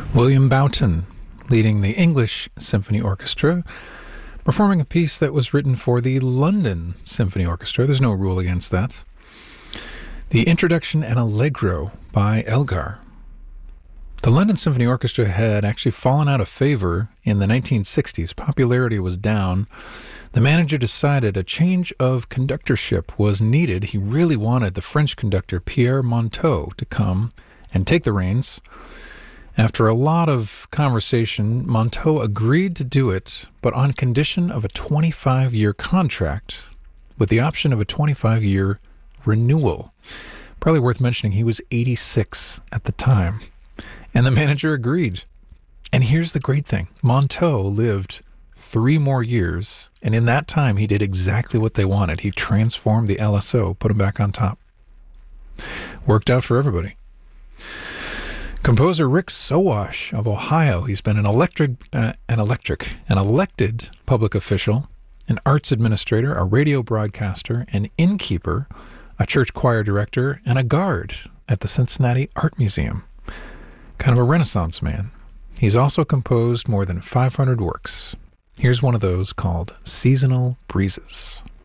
William Boughton, leading the English Symphony Orchestra, performing a piece that was written for the London Symphony Orchestra. There's no rule against that. The Introduction and Allegro by Elgar. The London Symphony Orchestra had actually fallen out of favor in the 1960s. Popularity was down. The manager decided a change of conductorship was needed. He really wanted the French conductor Pierre Monteux to come and take the reins. After a lot of conversation, Monteux agreed to do it, but on condition of a 25-year contract with the option of a 25-year renewal. Probably worth mentioning, he was 86 at the time. And the manager agreed. And here's the great thing. Monteux lived 3 more years, and in that time he did exactly what they wanted. He transformed the LSO, put him back on top. Worked out for everybody. Composer Rick Sowash of Ohio. He's been an elected public official, an arts administrator, a radio broadcaster, an innkeeper, a church choir director, and a guard at the Cincinnati Art Museum. Kind of a Renaissance man. He's also composed more than 500 works. Here's one of those called Seasonal Breezes.